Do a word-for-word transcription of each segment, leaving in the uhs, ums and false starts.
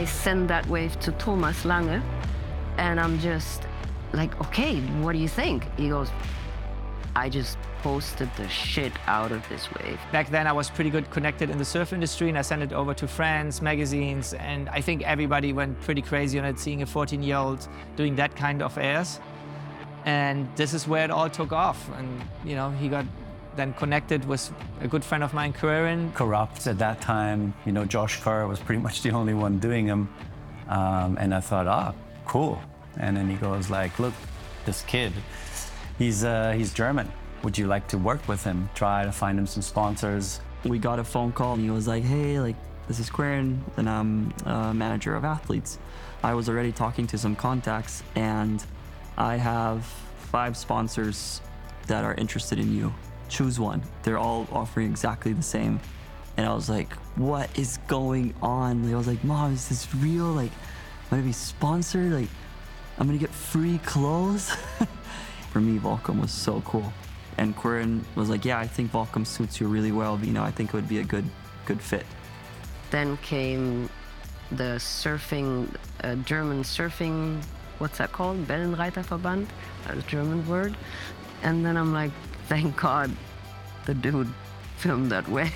send that wave to Thomas Lange, and I'm just like, okay, what do you think? He goes, I just posted the shit out of this wave. Back then I was pretty good connected in the surf industry, and I sent it over to friends, magazines, and I think everybody went pretty crazy on it, seeing a fourteen-year-old doing that kind of airs. And this is where it all took off. And you know, he got then connected with a good friend of mine, Quirin. Corrupt at that time, you know, Josh Kerr was pretty much the only one doing them. Um, and I thought, ah, cool. And then he goes like, look, this kid, he's, uh, he's German. Would you like to work with him? Try to find him some sponsors. We got a phone call and he was like, hey, like, this is Quirin, and I'm a manager of athletes. I was already talking to some contacts, and I have five sponsors that are interested in you. Choose one. They're all offering exactly the same. And I was like, what is going on? Like, I was like, Mom, is this real? Like, I'm gonna be sponsored? Like, I'm gonna get free clothes? For me, Volcom was so cool. And Quirin was like, yeah, I think Volcom suits you really well. But, you know, I think it would be a good, good fit. Then came the surfing, uh, German surfing, what's that called? Wellenreiterverband, a German word. And then I'm like, thank God the dude filmed that wave.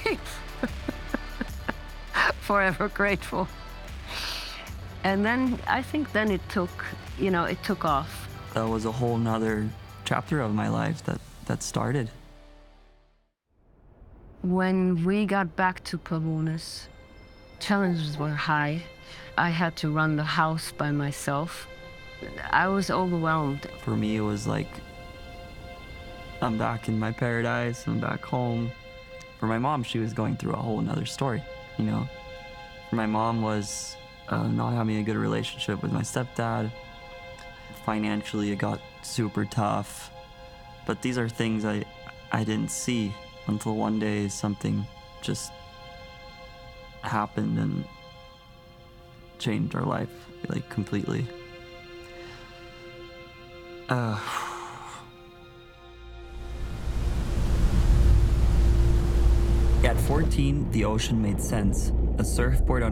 Forever grateful. And then I think then it took, you know, it took off. That was a whole nother chapter of my life that, that started. When we got back to Pavonis, challenges were high. I had to run the house by myself. I was overwhelmed. For me, it was like, I'm back in my paradise, I'm back home. For my mom, she was going through a whole nother story, you know? For my mom was uh, not having a good relationship with my stepdad. Financially, it got super tough. But these are things I, I didn't see until one day something just happened and changed our life, like, completely. Uh, At fourteen, the ocean made sense. A surfboard on